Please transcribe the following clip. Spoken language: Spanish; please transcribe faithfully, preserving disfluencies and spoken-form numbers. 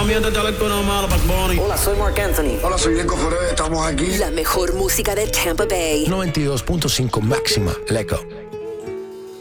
Hola, soy Mark Anthony. Hola, soy Diego Foré, estamos aquí. La mejor música de Tampa Bay. noventa y dos punto cinco máxima, Leco.